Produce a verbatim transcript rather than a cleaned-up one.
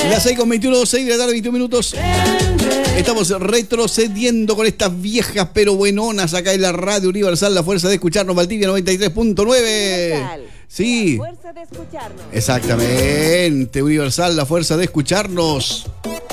Las seis con veintiuno, seis de la tarde, veintiún minutos. Estamos retrocediendo con estas viejas pero buenonas acá en la Radio Universal, la fuerza de escucharnos, Valdivia noventa y tres punto nueve. Sí. La fuerza de escucharnos. Exactamente, Universal, la fuerza de escucharnos.